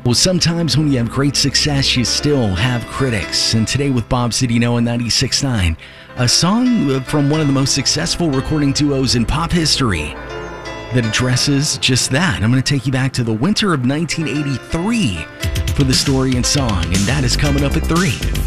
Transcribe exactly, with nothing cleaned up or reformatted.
Well, sometimes when you have great success, you still have critics. And today with Bob Cedino on ninety-six point nine, a song from one of the most successful recording duos in pop history that addresses just that. I'm going to take you back to the winter of nineteen eighty-three for the story and song, and that is coming up at three.